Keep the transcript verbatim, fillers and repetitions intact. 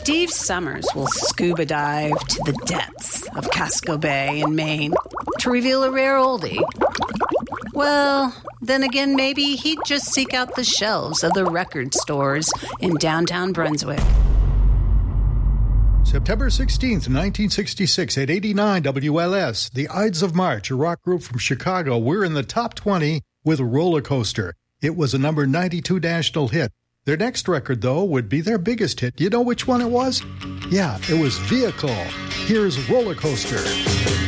Steve Summers will scuba dive to the depths of Casco Bay in Maine to reveal a rare oldie. Well, then again, maybe he'd just seek out the shelves of the record stores in downtown Brunswick. September sixteenth, nineteen sixty-six, at eighty-nine W L S, the Ides of March, a rock group from Chicago, were in the top twenty with Roller Coaster. It was a number ninety-two national hit. Their next record, though, would be their biggest hit. You know which one it was? Yeah, it was Vehicle. Here's Roller Coaster.